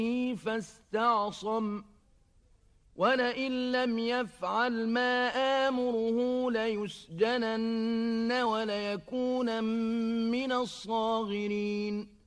فاستعصم ولئن لم يفعل ما آمره ليسجنن وليكونن من الصاغرين